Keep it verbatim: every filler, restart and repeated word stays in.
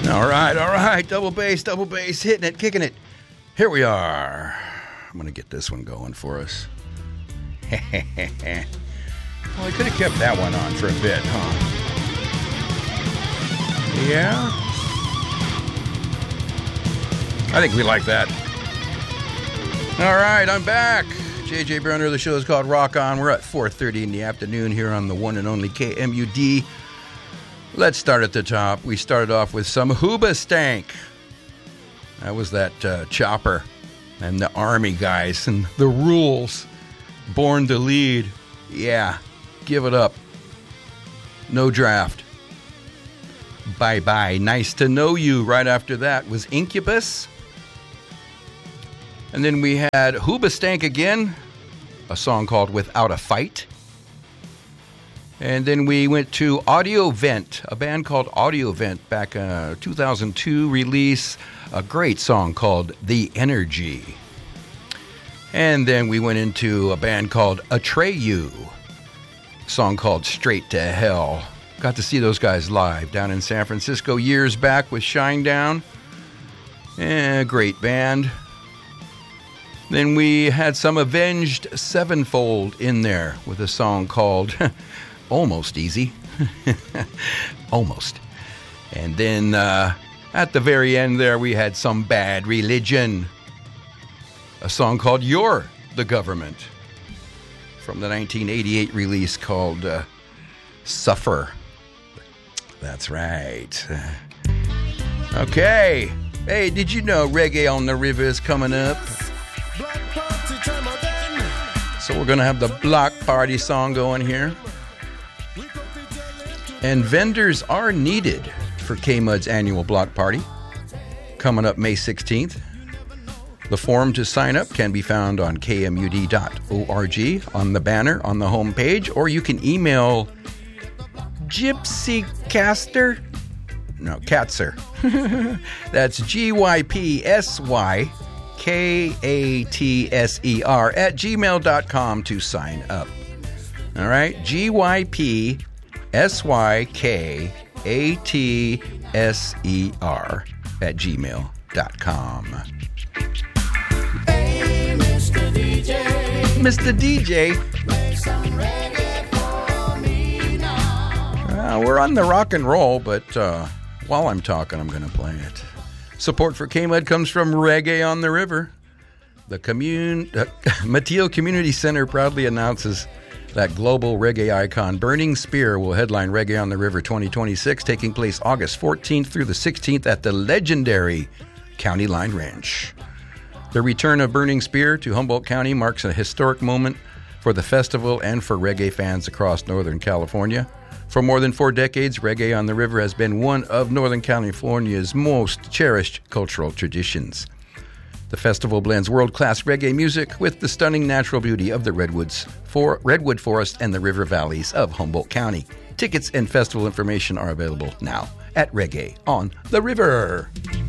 All right, all right. Double bass, double bass, hitting it, kicking it. Here we are. I'm going to get this one going for us. Well, I could have kept that one on for a bit, huh? Yeah? I think we like that. All right, I'm back. J J Brunner, the show is called Rock On. We're at four thirty in the afternoon here on the one and only K M U D. Let's start at the top. We started off with some Hoobastank. That was that uh, Chopper and the Army guys and the Rules. Born to Lead. Yeah, give it up. No Draft. Bye-bye. Nice to Know You. Right after that was Incubus. And then we had Hoobastank again, a song called Without a Fight. And then we went to Audio Vent, a band called Audio Vent, back in a two thousand two release, a great song called The Energy. And then we went into a band called Atreyu, a song called Straight to Hell. Got to see those guys live down in San Francisco years back with Shinedown. Eh, great band. Then we had some Avenged Sevenfold in there with a song called Almost Easy. Almost. And then uh, at the very end there, we had some Bad Religion. A song called You're the Government. From the nineteen eighty-eight release called uh, Suffer. That's right. Okay. Hey, did you know Reggae on the River is coming up? So we're going to have the Block Party song going here. And vendors are needed for K-Mud's annual Block Party, coming up May sixteenth. The form to sign up can be found on K M U D dot org on the banner on the home page, or you can email Gypsy Caster. No, Katzer. That's G Y P S Y K A T S E R at gmail dot com to sign up. All right? G Y P S Y K A T S E R at gmail dot com. Hey, Mister D J. Mister D J. Play some reggae for me now. Uh, we're on the rock and roll, but uh, while I'm talking, I'm going to play it. Support for K-Mud comes from Reggae on the River. The commune, uh, Mateo Community Center proudly announces that global reggae icon Burning Spear will headline Reggae on the River twenty twenty-six, taking place August fourteenth through the sixteenth at the legendary County Line Ranch. The return of Burning Spear to Humboldt County marks a historic moment for the festival and for reggae fans across Northern California. For more than four decades, Reggae on the River has been one of Northern California's most cherished cultural traditions. The festival blends world-class reggae music with the stunning natural beauty of the redwoods, for redwood forest and the river valleys of Humboldt County. Tickets and festival information are available now at Reggae on the River.